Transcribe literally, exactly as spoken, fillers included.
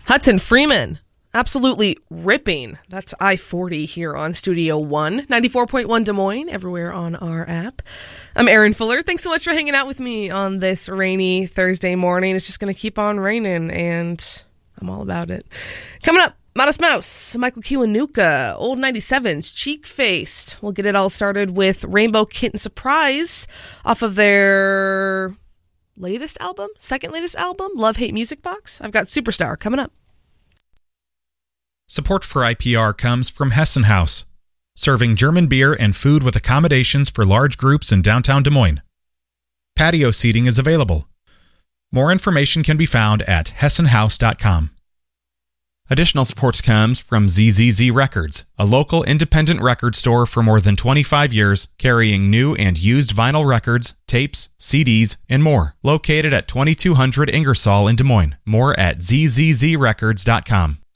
Hudson Freeman, absolutely ripping. That's I forty here on Studio One, ninety-four point one Des Moines, everywhere on our app. I'm Erin Fuller. Thanks so much for hanging out with me on this rainy Thursday morning. It's just going to keep on raining, and I'm all about it. Coming up, Modest Mouse, Michael Kiwanuka, Old ninety-sevens, Cheek Faced. We'll get it all started with Rainbow Kitten Surprise off of their latest album, second latest album, Love Hate Music Box. I've got Superstar coming up. Support for I P R comes from Hessen House, serving German beer and food with accommodations for large groups in downtown Des Moines. Patio seating is available. More information can be found at hessen house dot com. Additional support comes from Z Z Z Records, a local independent record store for more than twenty-five years, carrying new and used vinyl records, tapes, C Ds, and more. Located at twenty-two hundred Ingersoll in Des Moines. More at z z z records dot com.